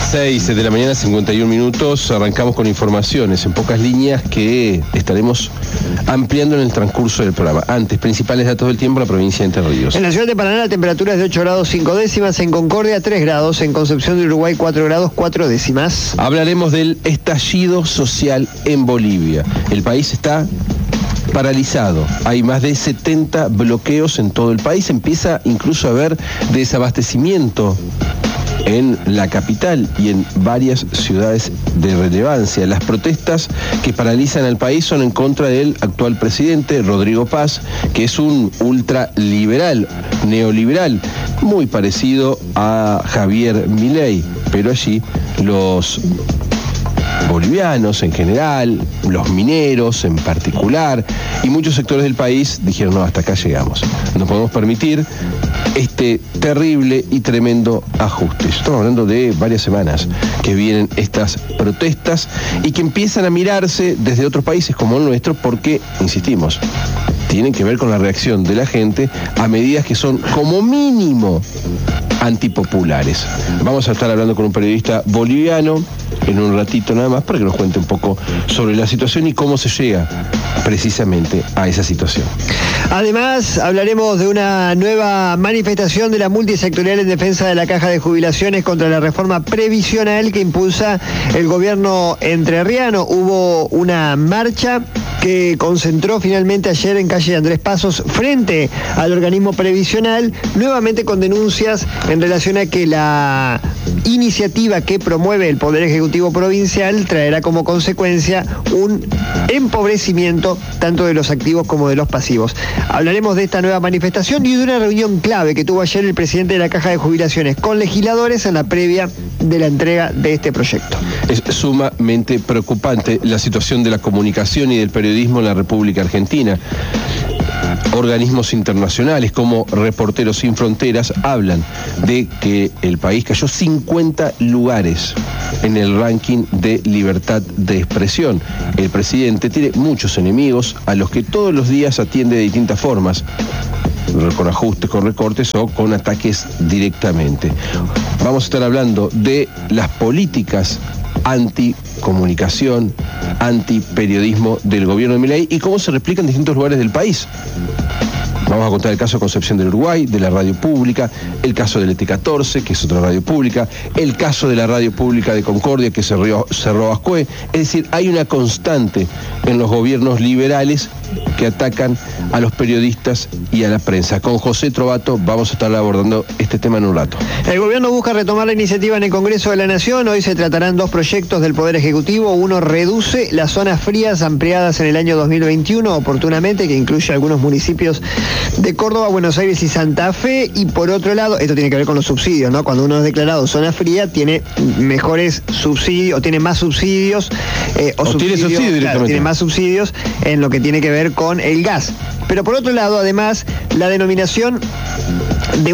6 de la mañana, 51 minutos. Arrancamos con informaciones en pocas líneas que estaremos ampliando en el transcurso del programa. Antes, principales datos del tiempo en la provincia de Entre Ríos. En la ciudad de Paraná la temperatura es de 8 grados 5 décimas, en Concordia 3 grados, en Concepción de Uruguay 4 grados 4 décimas. Hablaremos del estallido social en Bolivia. El país está paralizado. Hay más de 70 bloqueos en todo el país. Empieza incluso a haber desabastecimiento en la capital y en varias ciudades de relevancia. Las protestas que paralizan al país son en contra del actual presidente, Rodrigo Paz, que es un ultraliberal, neoliberal, muy parecido a Javier Milei, pero allí los bolivianos en general, los mineros en particular y muchos sectores del país dijeron: no, hasta acá llegamos, no podemos permitir este terrible y tremendo ajuste. Estamos hablando de varias semanas que vienen estas protestas y que empiezan a mirarse desde otros países como el nuestro porque, insistimos, tienen que ver con la reacción de la gente a medidas que son como mínimo antipopulares. Vamos a estar hablando con un periodista boliviano en un ratito nada más para que nos cuente un poco sobre la situación y cómo se llega precisamente a esa situación. Además, hablaremos de una nueva manifestación de la multisectorial en defensa de la Caja de Jubilaciones contra la reforma previsional que impulsa el gobierno entrerriano. Hubo una marcha que concentró finalmente ayer en calle Andrés Pasos frente al organismo previsional, nuevamente con denuncias en relación a que la iniciativa que promueve el Poder Ejecutivo Provincial traerá como consecuencia un empobrecimiento tanto de los activos como de los pasivos. Hablaremos de esta nueva manifestación y de una reunión clave que tuvo ayer el presidente de la Caja de Jubilaciones con legisladores en la previa de la entrega de este proyecto. Es sumamente preocupante la situación de la comunicación y del periodismo en la República Argentina. Organismos internacionales como Reporteros Sin Fronteras hablan de que el país cayó 50 lugares en el ranking de libertad de expresión. El presidente tiene muchos enemigos a los que todos los días atiende de distintas formas, con ajustes, con recortes o con ataques directamente. Vamos a estar hablando de las políticas anticomunicación, antiperiodismo del gobierno de Milei y cómo se replican en distintos lugares del país. Vamos a contar el caso de Concepción del Uruguay, de la radio pública, el caso del ET14, que es otra radio pública, el caso de la radio pública de Concordia, que cerró Ascué. Es decir, hay una constante en los gobiernos liberales que atacan a los periodistas y a la prensa. Con José Trovato vamos a estar abordando este tema en un rato. El gobierno busca retomar la iniciativa en el Congreso de la Nación. Hoy se tratarán dos proyectos del Poder Ejecutivo. Uno reduce las zonas frías ampliadas en el año 2021 oportunamente, que incluye algunos municipios de Córdoba, Buenos Aires y Santa Fe. Y por otro lado, esto tiene que ver con los subsidios, ¿no? Cuando uno es declarado zona fría, tiene mejores subsidios, o tiene más subsidios, tiene subsidios directamente. Claro, tiene más subsidios en lo que tiene que ver con el gas. Pero por otro lado, además, la denominación de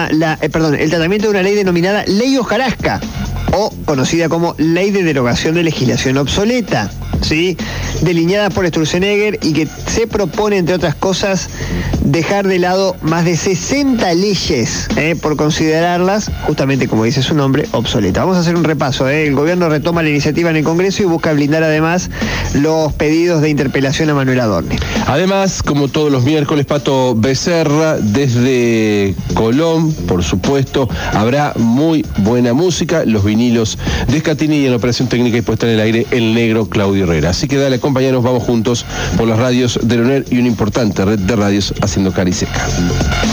el tratamiento de una ley denominada Ley Hojarasca, o conocida como Ley de Derogación de Legislación Obsoleta, ¿sí? Delineada por Sturzenegger y que se propone, entre otras cosas, dejar de lado más de 60 leyes por considerarlas, justamente como dice su nombre, obsoleta. Vamos a hacer un repaso. El gobierno retoma la iniciativa en el Congreso y busca blindar además los pedidos de interpelación a Manuel Adorni. Además, como todos los miércoles, Pato Becerra desde Colón, por supuesto, habrá muy buena música, los vinilos de Scatini y en la operación técnica y puesta en el aire el negro Claudio Herrera. Así que dale, acompañanos, vamos juntos por las radios de la UNER y una importante red de radios haciendo cara y seca.